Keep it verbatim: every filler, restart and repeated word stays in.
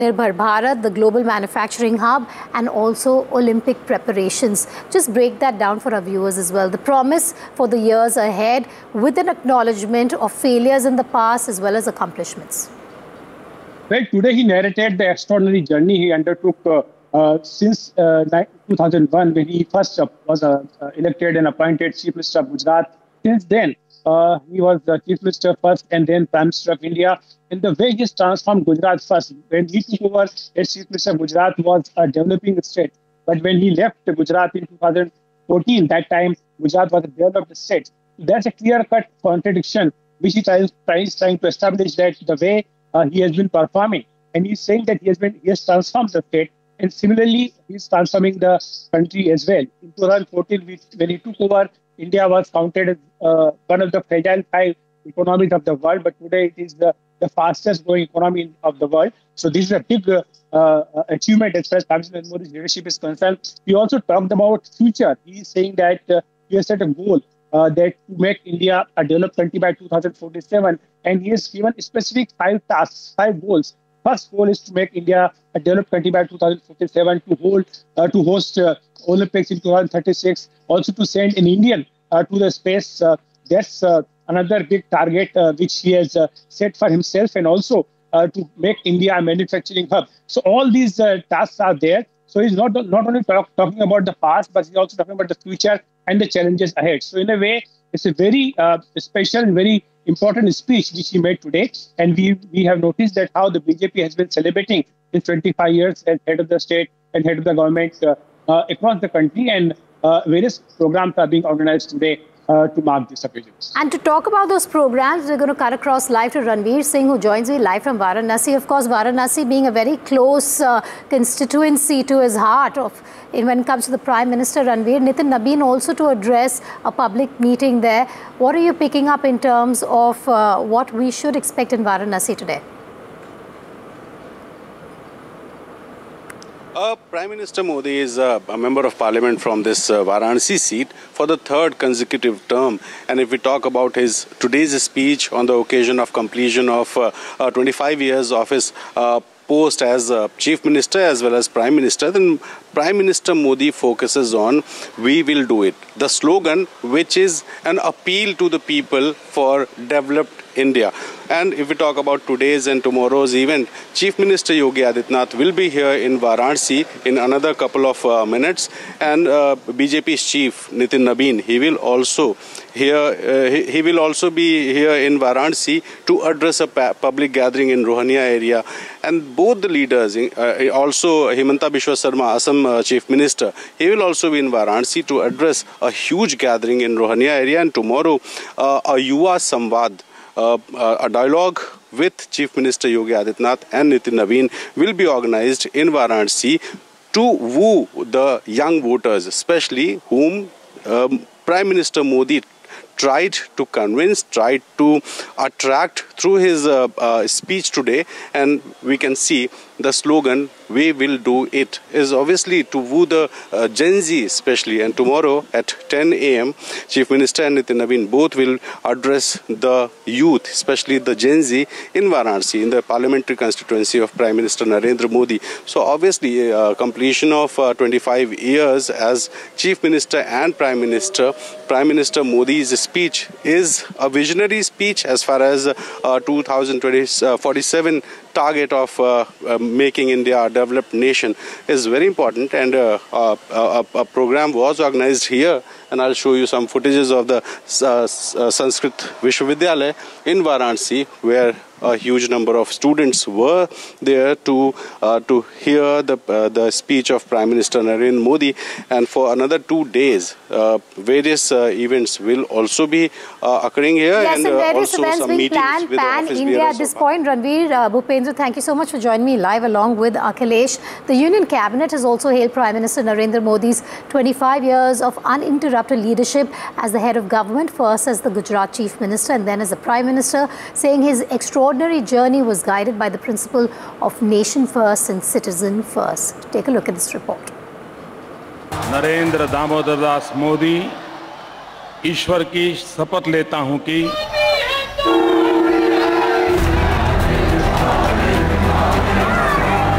Nirbhar Bharat, the global manufacturing hub, and also Olympic preparations. Just break that down for our viewers as well. The promise for the years ahead with an acknowledgement of failures in the past as well as accomplishments. Well, today he narrated the extraordinary journey he undertook uh, uh, since uh, two thousand one, when he first uh, was uh, elected and appointed Chief Minister of Gujarat. Since then, uh, he was the Chief Minister first and then Prime Minister of India. And the way he has transformed Gujarat first, when he took over as Chief Minister, Gujarat was a developing state. But when he left Gujarat in two thousand fourteen, that time Gujarat was a developed state. That's a clear-cut contradiction, which he tries, tries trying to establish that the way uh, he has been performing, and he's saying that he has been he has transformed the state, and similarly he's transforming the country as well. In two thousand fourteen, when he took over, India was counted as uh, one of the fragile five economies of the world, but today it is the, the fastest growing economy of the world. So this is a big uh, uh, achievement as far as Prime Minister Modi's leadership is concerned. He also talked about future. He is saying that uh, he has set a goal uh, that to make India a developed country by two thousand forty-seven, and he has given specific five tasks, five goals. First goal is to make India a developed country by two thousand forty-seven, to hold, uh, to host uh, Olympics in two thousand thirty-six, also to send an Indian uh, to the space. Uh, that's uh, another big target uh, which he has uh, set for himself, and also uh, to make India a manufacturing hub. So all these uh, tasks are there. So he's not not only talk, talking about the past, but he's also talking about the future and the challenges ahead. So in a way, it's a very uh, special and very important speech which he made today. And we we have noticed that how the B J P has been celebrating his twenty-five years as head of the state and head of the government uh, uh, across the country, and uh, various programs are being organized today Uh, to mark this occasion. And to talk about those programs, we're going to cut across live to Ranveer Singh, who joins me live from Varanasi. Of course, Varanasi being a very close uh, constituency to his heart of when it comes to the Prime Minister, Ranveer. Nitin Nabin also to address a public meeting there. What are you picking up in terms of uh, what we should expect in Varanasi today? Uh, Prime Minister Modi is uh, a member of parliament from this uh, Varanasi seat for the third consecutive term. And if we talk about his today's speech on the occasion of completion of uh, uh, twenty-five years of his uh, post as uh, Chief Minister as well as Prime Minister, then Prime Minister Modi focuses on "We will do it." The slogan, which is an appeal to the people for developed India. And if we talk about today's and tomorrow's event, Chief Minister Yogi Adityanath will be here in Varanasi in another couple of uh, minutes, and uh, B J P's chief Nitin Nabin, he will also here uh, he, he will also be here in Varanasi to address a public gathering in Rohania area. And both the leaders, uh, also Himanta Biswa Sarma, Assam uh, Chief Minister, he will also be in Varanasi to address a huge gathering in Rohania area. And tomorrow uh, a Yuva Samvad, Uh, uh, a dialogue with Chief Minister Yogi Adityanath and Nitin Nabin will be organized in Varanasi to woo the young voters, especially whom um, Prime Minister Modi tried to convince, tried to attract through his uh, uh, speech today. And we can see the slogan, "We will do it," is obviously to woo the uh, Gen Z especially. And tomorrow at ten A M, Chief Minister and Nitin Nabin both will address the youth, especially the Gen Z in Varanasi, in the parliamentary constituency of Prime Minister Narendra Modi. So obviously uh, completion of uh, twenty-five years as Chief Minister and Prime Minister, Prime Minister Modi's speech is a visionary speech as far as uh, two thousand forty-seven target of uh, uh, making India a developed nation is very important. And uh, uh, a, a program was organized here, and I'll show you some footages of the uh, uh, Sanskrit Vishwavidyalaya in Varanasi, where a huge number of students were there to uh, to hear the uh, the speech of Prime Minister Narendra Modi. And for another two days, uh, various uh, events will also be uh, occurring here. Yes, and, and uh, various also events some being planned pan India at this point. Ranveer, uh, Bhupendra, thank you so much for joining me live along with Akhilesh. The Union Cabinet has also hailed Prime Minister Narendra Modi's twenty-five years of uninterrupted leadership as the head of government, first as the Gujarat Chief Minister and then as the Prime Minister, saying his extraordinary journey was guided by the principle of nation first and citizen first. Take a look at this report. Narendra Damodar Das Modi ईश्वर की शपथ लेता हूं कि